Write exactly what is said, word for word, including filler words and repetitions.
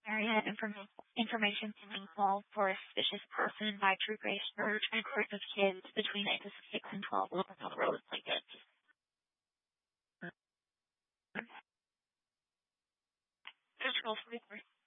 area inform- information being involved for a suspicious person by True Grace Church and a group of kids between the ages of six and twelve living on the road like it. Visual